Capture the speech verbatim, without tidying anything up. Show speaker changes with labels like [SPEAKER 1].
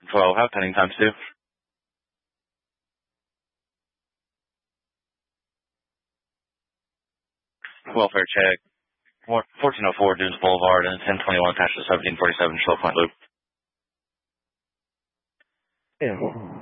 [SPEAKER 1] twelve, have pending times two. Welfare check. fourteen oh four Dunes Boulevard and ten twenty-one past the seventeen forty-seven Slow Point Loop.
[SPEAKER 2] Yeah.